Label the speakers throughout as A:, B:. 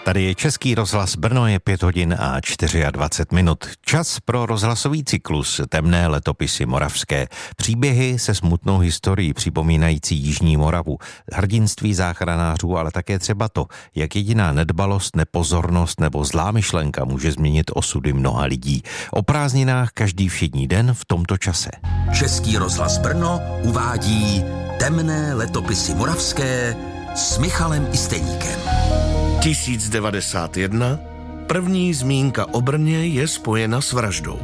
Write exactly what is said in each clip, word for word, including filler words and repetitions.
A: Tady je Český rozhlas Brno, je pět hodin a dvacet čtyři minut. Čas pro rozhlasový cyklus Temné letopisy moravské. Příběhy se smutnou historií připomínající Jižní Moravu, hrdinství záchranářů, ale také třeba to, jak jediná nedbalost, nepozornost nebo zlá myšlenka může změnit osudy mnoha lidí. O prázdninách každý všední den v tomto čase.
B: Český rozhlas Brno uvádí Temné letopisy moravské s Michalem Isteníkem.
C: tisíc devadesát jedna. První zmínka o Brně je spojena s vraždou.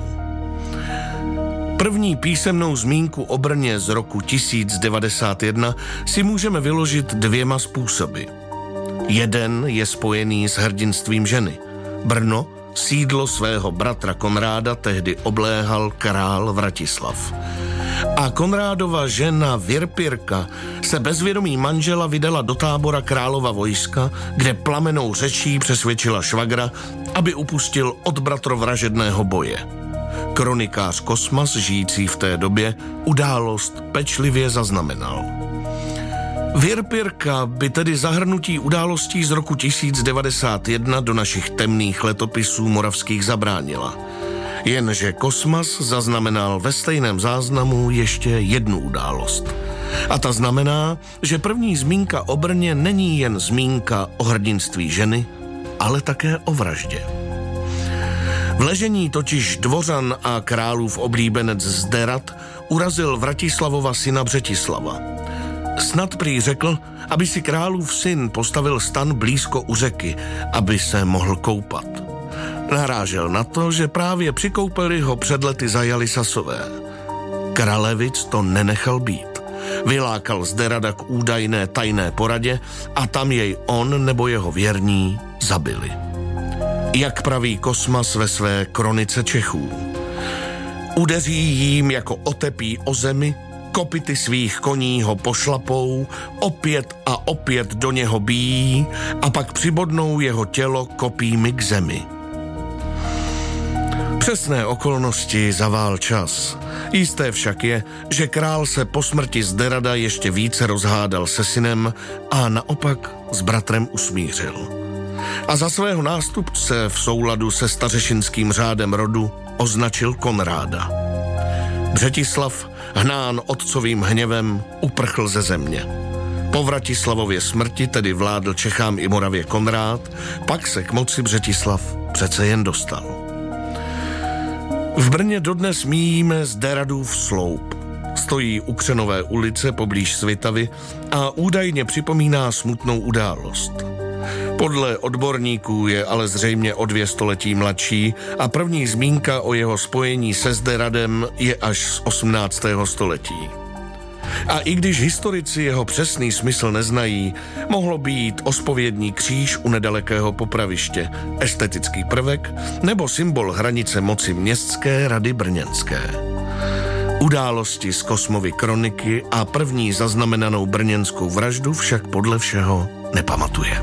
C: První písemnou zmínku o Brně z roku tisíc devadesát jedna si můžeme vyložit dvěma způsoby. Jeden je spojený s hrdinstvím ženy. Brno, sídlo svého bratra Konráda, tehdy obléhal král Vratislav. A Konrádova žena Virpirka se bez vědomí manžela vydala do tábora králova vojska, kde plamenou řečí přesvědčila švagra, aby upustil od bratrovražedného boje. Kronikář Kosmas, žijící v té době, událost pečlivě zaznamenal. Virpirka by tedy zahrnutí událostí z roku tisíc devadesát jedna do našich temných letopisů moravských zabránila. Jenže Kosmas zaznamenal ve stejném záznamu ještě jednu událost. A ta znamená, že první zmínka o Brně není jen zmínka o hrdinství ženy, ale také o vraždě. V ležení totiž dvořan a králův oblíbenec Zderat urazil Vratislavova syna Břetislava. Snad prý řekl, aby si králův syn postavil stan blízko u řeky, aby se mohl koupat. Narážel na to, že právě při koupeli ho před lety zajali Sasové. Kralevic to nenechal být. Vylákal Zderada k údajné tajné poradě a tam jej on nebo jeho věrní zabili. Jak praví Kosmas ve své kronice Čechů. Udeří jím jako otepí o zemi, kopyty svých koní ho pošlapou, opět a opět do něho bíjí a pak přibodnou jeho tělo kopími k zemi. Přesné okolnosti zavál čas. Jisté však je, že král se po smrti Zderada ještě více rozhádal se synem a naopak s bratrem usmířil. A za svého nástupce v souladu se stařešinským řádem rodu označil Konráda. Břetislav, hnán otcovým hněvem, uprchl ze země. Po Vratislavově smrti tedy vládl Čechám i Moravě Konrád, pak se k moci Břetislav přece jen dostal. V Brně dodnes míjíme Zderadův sloup. Stojí u Křenové ulice poblíž Svitavy a údajně připomíná smutnou událost. Podle odborníků je ale zřejmě o dvě století mladší a první zmínka o jeho spojení se Zderadem je až z osmnáctého století. A i když historici jeho přesný smysl neznají, mohlo být ospovědní kříž u nedalekého popraviště, estetický prvek nebo symbol hranice moci městské rady brněnské. Události z Kosmovy kroniky a první zaznamenanou brněnskou vraždu však podle všeho nepamatuje.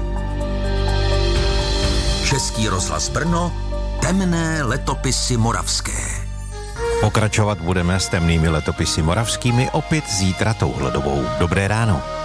B: Český rozhlas Brno, Temné letopisy moravské.
A: Pokračovat budeme s temnými letopisy moravskými opět zítra touhle dobou. Dobré ráno.